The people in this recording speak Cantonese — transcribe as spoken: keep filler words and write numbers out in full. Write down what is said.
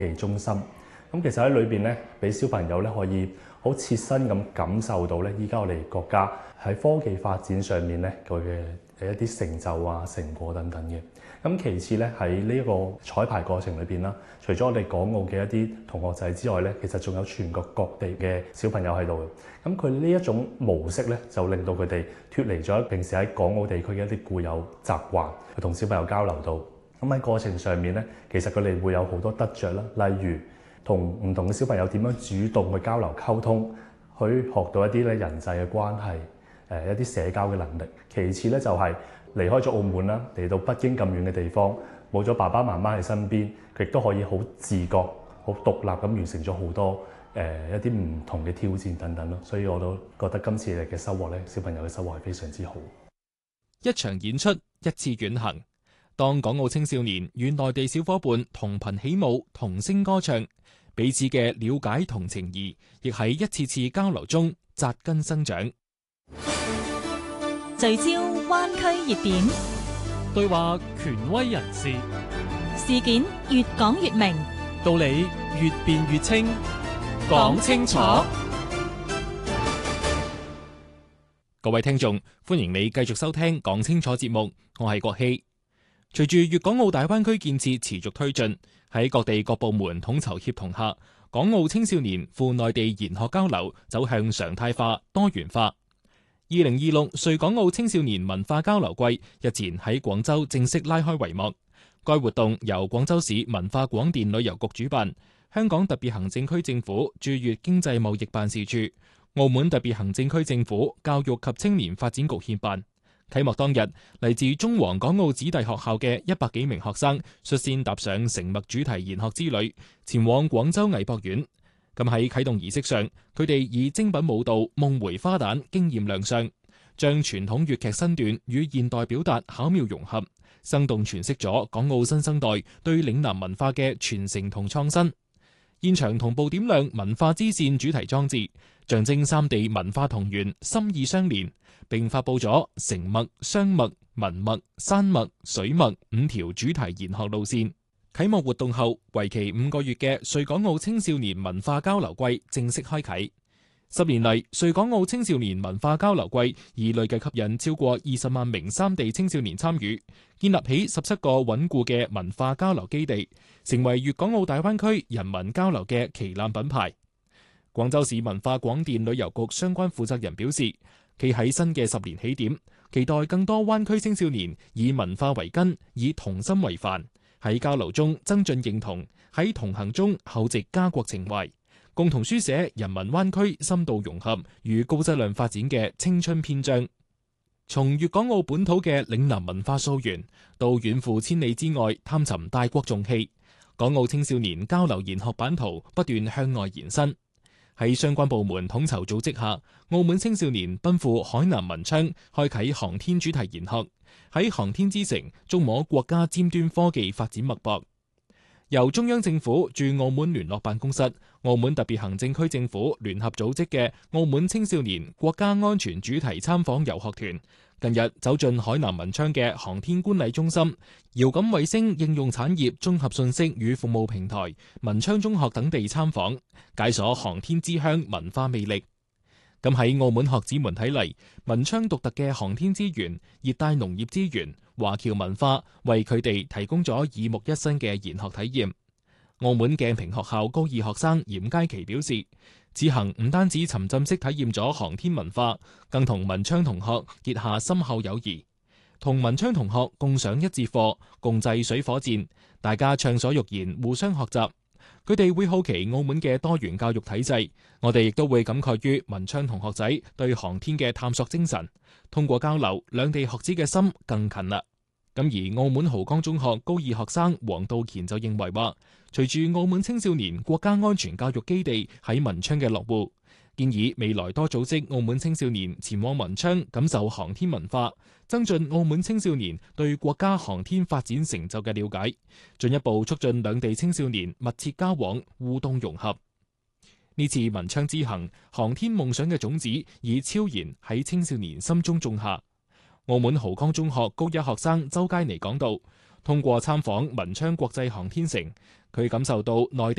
技中心。咁其實喺裏邊咧，俾小朋友咧可以好切身咁感受到咧，依家我哋國家喺科技發展上面咧佢嘅誒一啲成就啊、成果等等嘅。咁其次咧，喺呢一個彩排過程裏邊啦，除咗我哋港澳嘅一啲同學仔之外咧，其實仲有全國各地嘅小朋友喺度嘅。咁佢呢一種模式咧，就令到佢哋脫離咗平時喺港澳地區嘅一啲固有習慣，去同小朋友交流到。咁喺過程上面咧，其實佢哋會有好多得着啦，例如同唔同嘅小朋友點樣主動去交流溝通，去學到一啲咧人際嘅關係，誒一啲社交嘅能力。其次咧就係離開咗澳門啦，嚟到北京咁遠嘅地方，冇咗爸爸媽媽喺身邊，佢亦都可以好自覺、好獨立咁完成咗好多誒、呃、一啲唔同嘅挑戰等等咯。所以我都覺得今次嘅收穫咧，小朋友嘅收穫係非常之好。 一場演出，一次遠行。當港澳青少年與內地小伙伴同頻起舞、同聲歌唱，彼此嘅了解同情誼，亦喺一次次交流中扎根生長。 聚焦灣區熱點， 對話權威人士， 事件越講越明， 道理越辯越清，講清楚。 各位聽眾，歡迎你繼續收聽《講清楚》節目，我係郭希。隨住粵港澳大灣區建設持續推進，喺各地各部門統籌協同下，港澳青少年赴內地研學交流走向常態化、多元化。二零二六穗港澳青少年文化交流季日前喺廣州正式拉開帷幕。該活動由廣州市文化廣電旅遊局主辦，香港特別行政區政府駐粵經濟貿易辦事處、澳門特別行政區政府教育及青年發展局協辦。啟幕當日，嚟自中皇港澳子弟學校嘅一百幾名學生率先踏上成墨主題研學之旅，前往廣州藝博院。咁喺啟動儀式上，佢哋以精品舞蹈《夢回花旦》驚豔亮相，將傳統粵劇身段與現代表達巧妙融合，生動詮釋咗港澳新生代對嶺南文化嘅傳承同創新。現場同步點亮文化之線主題裝置，象徵三地文化同源、心意相連，並發佈咗成墨、雙墨、文墨、山墨、水墨五條主題研學路線。啟幕活動後，為期五個月嘅穗港澳青少年文化交流季正式開啟。十年嚟，穗港澳青少年文化交流季已累計吸引超過二十萬名三地青少年參與，建立起十七個穩固嘅文化交流基地，成為粵港澳大灣區人民交流嘅旗艦品牌。廣州市文化廣電旅遊局相關負責人表示，企喺新嘅十年起點，期待更多灣區青少年以文化為根，以童心為範，喺交流中增進認同，喺同行中厚植家國情懷，共同書寫人民灣區深度融合與高質量發展嘅青春篇章。從粵港澳本土嘅嶺南文化溯源，到遠赴千里之外探尋大國重器，港澳青少年交流研學版圖不斷向外延伸。喺相關部門統籌組織下，澳門青少年奔赴海南文昌，開啟航天主題研學，喺航天之城觸摸國家尖端科技發展脈搏。由中央政府駐澳門聯絡辦公室、澳門特別行政區政府聯合組織嘅澳門青少年國家安全主題參訪遊學團，近日走進海南文昌嘅航天觀禮中心、遙感衛星應用產業綜合信息與服務平台、文昌中學等地參訪，解鎖航天之鄉文化魅力。咁喺澳門學子們睇嚟，文昌獨特嘅航天資源、熱帶農業資源、華僑文化，為佢哋提供咗耳目一新嘅研學體驗。澳門鏡屏學校高二學生嚴佳琪表示，此行唔單止沉浸式體驗咗航天文化，更同文昌同學結下深厚友誼。同文昌同學共上一節課，共製水火箭，大家暢所欲言，互相學習。佢哋會好奇澳門嘅多元教育體制，我哋亦都會感慨於文昌同學仔對航天嘅探索精神。通過交流，兩地學子嘅心更近啦。咁而澳門濠江中學高二學生黃道乾就認為話，隨住澳門青少年國家安全教育基地喺文昌嘅落戶，建議未來多組織澳門青少年前往文昌感受航天文化，增進澳門青少年對國家航天發展成就嘅了解，進一步促進兩地青少年密切交往、互動融合。呢次文昌之行，航天夢想嘅種子已悄然喺青少年心中種下。澳門濠江中學高一學生周佳妮講道，通過參訪文昌國際航天城， 佢感受到內